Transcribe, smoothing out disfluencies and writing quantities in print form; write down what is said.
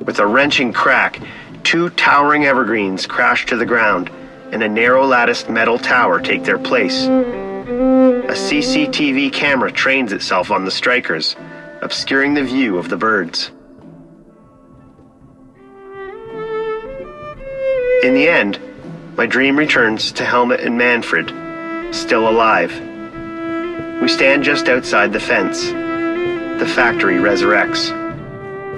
With a wrenching crack, 2 towering evergreens crash to the ground, and a narrow-latticed metal tower take their place. A CCTV camera trains itself on the strikers, obscuring the view of the birds. In the end, my dream returns to Helmut and Manfred, still alive. We stand just outside the fence. The factory resurrects.